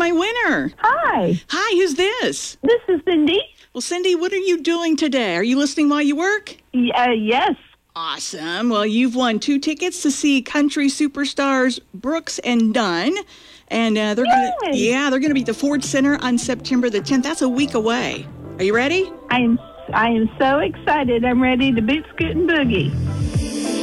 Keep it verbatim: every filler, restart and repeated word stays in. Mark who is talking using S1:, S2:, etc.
S1: my winner.
S2: Hi.
S1: Hi, who's this?
S2: This is Cindy.
S1: Well, Cindy, what are you doing today? Are you listening while you work?
S2: Uh, yes.
S1: Awesome. Well, you've won two tickets to see country superstars Brooks and Dunn. And uh, they're going to yeah, they're going to be at the Ford Center on September the tenth. That's a week away. Are you ready?
S2: I am I am so excited. I'm ready to boot, scoot, and boogie.